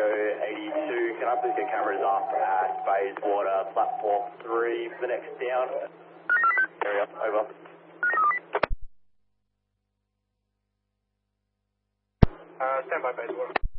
Tango 82. Can I please get cameras up at Bayswater platform 3 for the next down? Area, over. Stand by Bayswater.